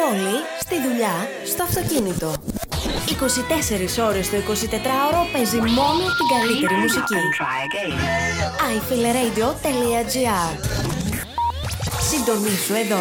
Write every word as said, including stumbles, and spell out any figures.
πόλη, στη δουλειά, στο αυτοκίνητο. είκοσι τέσσερις ώρες το εικοσιτετράωρο παίζει μόνο την καλύτερη μουσική. άι φιλ ρέιντιο τελεία τζι άρ. Συντονίσου εδώ.